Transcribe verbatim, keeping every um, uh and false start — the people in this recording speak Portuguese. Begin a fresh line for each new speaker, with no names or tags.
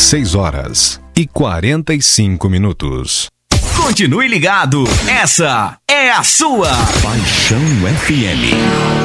seis horas e quarenta e cinco minutos.
Continue ligado, essa é a sua Paixão F M.